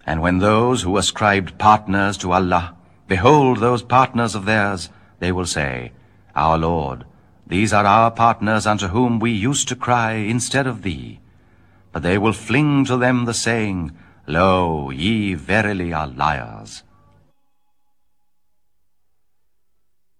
And when those who ascribed partners to Allah behold those partners of theirs, they will say, Our Lord, these are our partners unto whom we used to cry instead of thee. But they will fling to them the saying, Lo, ye verily are liars.